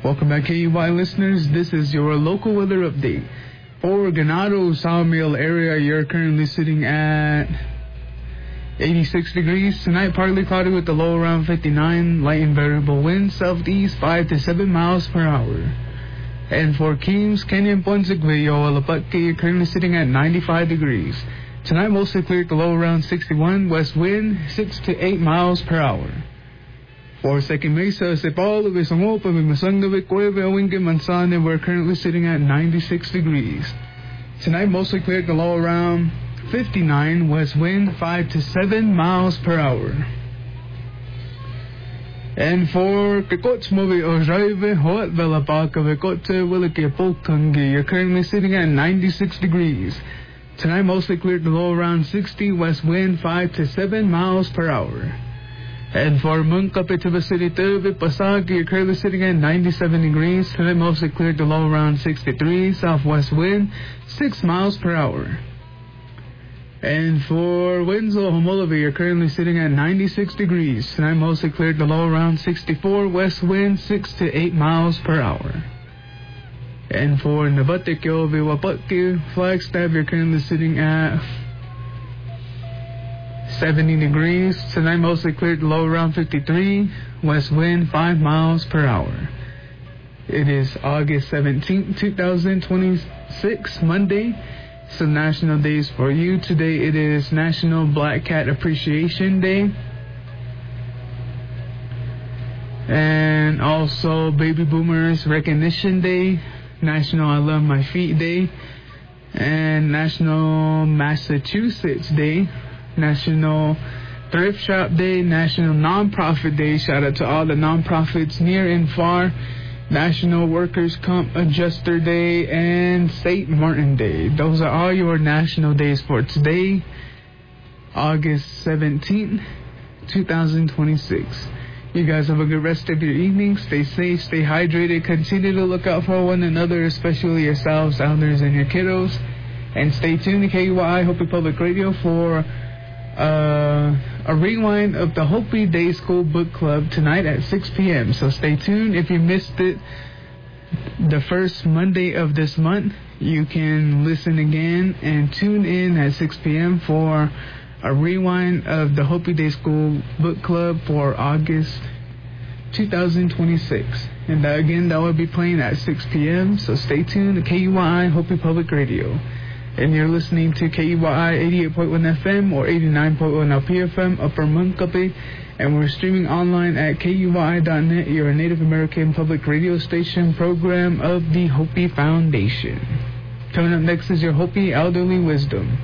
Welcome back, KUY listeners. This is your local weather update. For Ganado Sawmill area, you're currently sitting at 86 degrees. Tonight, partly cloudy with the low around 59. Light and variable winds, southeast 5 to 7 miles per hour. And for Keams, Canyon, Ponce, Alapatque, you're currently sitting at 95 degrees. Tonight, mostly clear with the low around 61. West wind 6 to 8 miles per hour. For Second Mesa, Cepal, Visangopa, Vimasanga, Cueva, Winke, Manzana, we're currently sitting at 96 degrees. Tonight, mostly clear with the low around 59. West wind 5 to 7 miles per hour. And for Kekotsmovi Ojaive, Hoat Velapaka, Vekote, Willike, Polkangi, you're currently sitting at 96 degrees. Tonight, mostly clear with the low around 60. West wind 5 to 7 miles per hour. And for Munkapitava City, Tubi, Pasaki, you're currently sitting at 97 degrees. Tonight, mostly clear to low around 63. Southwest wind 6 miles per hour. And for Winslow, Homology, you're currently sitting at 96 degrees. Tonight, mostly clear to low around 64. West wind 6 to 8 miles per hour. And for Navatekyo, Viwapatki, Flagstaff, you're currently sitting at 70 degrees. Tonight, mostly clear to low around 53. West wind 5 miles per hour. It is August 17th, 2026, Monday. Some national days for you. Today, it is National Black Cat Appreciation Day. And also Baby Boomers Recognition Day. National I Love My Feet Day. And National Massachusetts Day. National Thrift Shop Day, National Nonprofit Day. Shout out to all the nonprofits near and far. National Workers' Comp Adjuster Day and St. Martin Day. Those are all your national days for today, August 17th, 2026. You guys have a good rest of your evening. Stay safe, stay hydrated. Continue to look out for one another, especially yourselves, elders, and your kiddos. And stay tuned to KUI Hopi Public Radio for a rewind of the Hopi Day School Book Club tonight at 6 p.m. So stay tuned. If you missed it the first Monday of this month, you can listen again and tune in at 6 p.m. for a rewind of the Hopi Day School Book Club for August 2026. And again, that will be playing at 6 p.m. So stay tuned to KUI Hopi Public Radio. And you're listening to KUYI 88.1 FM or 89.1 LPFM, Upper Munkapi. And we're streaming online at KUYI.net, your Native American public radio station program of the Hopi Foundation. Coming up next is your Hopi Elderly Wisdom.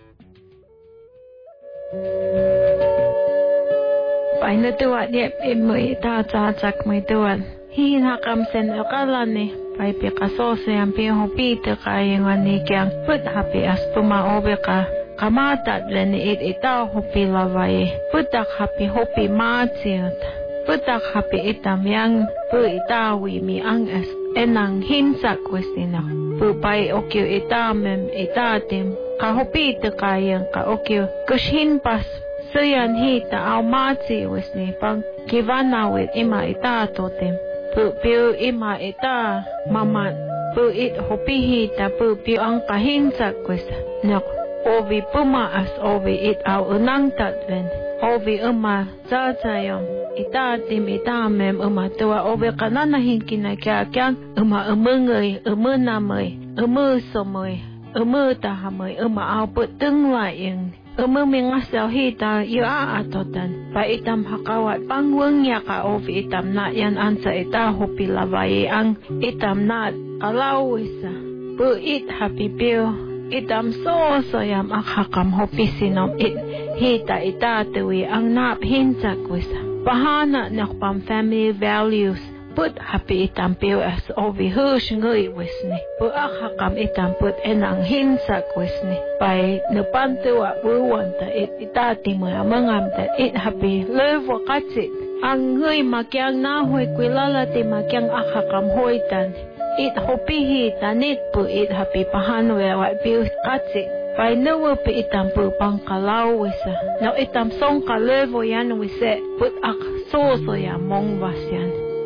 Pai pikaso yang pi hopi te kaya ngani kyang put hapi astuma obeka kamata leni ita hopi lavai putak hapi hopi matsiat putak hapi itam yang pu ita wi mi ang es enang hinsa kwestina pu pai okyo ita mem ita tim ka hopi te kaya ka okyo kushin pas suyan hita au matsi wesni pang kivana with ima ita totem pu piu ima ita mama pu it hopihi ta pu piu ang kahinsa kwesa nok ovi puma as ovi it au unang tatlen ovi uma zazayom ita tim ita mem uma tua ovi kanana hinkina kya kyang uma umungay umunamay umusomoy umutahamoy uma au pu tunglayeng mingasaw hita iya atotan pa itam hakawat pangweng ya ka of itam na yan ansa ita hopi lavay ang itam na alawisa pu it happy pio itam so yam akakam hopi sinom it hita ita tuwi ang nap hinsa kwisa pahana nakpam family values put happy itam pio as ovi hush ngoy wisni pu akakam itam put enang hinsa wisni pai nupantua buwanta it itati mo amangam that it happy levo katsit ang ngoy makyang nahoy kwilala ti makyang akakam hoitan it hopihi tanit pu it happy pahanwe wat pio katsit pai nuwa pi itam pu pangkalaw wisa now itam song ka levo yan wise put ak so ya mong wasyan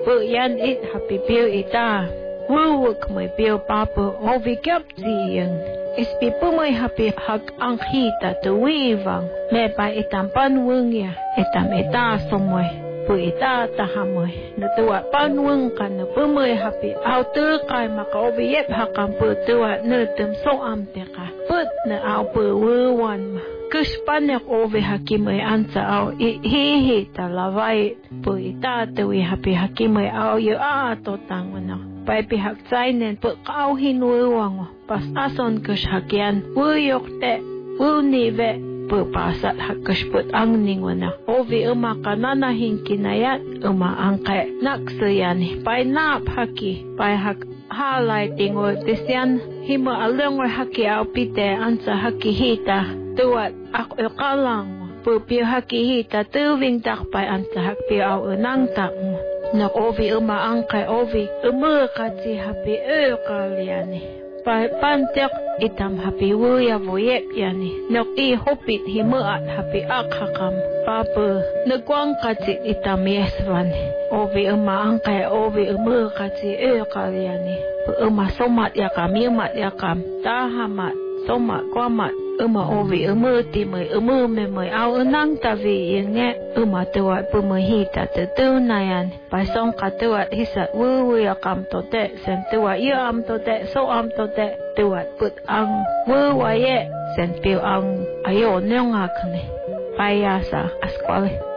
bự yan ít happy bill ita work my bill papa ovi kap ziang ispi pumay happy hak ang hita to wivang me pa itam panwung ya itam ita somoy pu ita tahamoy na tuwa panwung kan na pumay happy au tu kai maka ovi yep hakam pu tuwa nutum so am teka put na au pu wuwan Kushpanek ovi hakimay ansa au hihi talavay pu ita tuwi happy hakimay au yu ato tangwana pai pi hak zainen pu kau hinwuwang pas ason kush hakian wuyok te wunive pu pasat hak kush put ang ningwana ovi kanana hinkinayat angkay naksuyani pai nap haki pai hak highlighting o tisyan himo along haki au pite ansa haki hita tuat ako kalang pupio haki hita tuwing takpay ansa haki au unang tak nak ovi angkay ovi kasi happy kaliani pai pantek itam happy wuya voyep yani nak hopit himaat happy akhakam papa nagwang kasi itam yeswan ovi angkay ovi kasi kaliani somat yakam tahamat somat kwamat ovi timay memay au nang tavi yenge tuwa pumahita tutunayan pasong katuat hisat yakam tote sen tuwa am tote so am tote tuat put ang wuwaye sen piu ang ayo nyong akne payasa askwale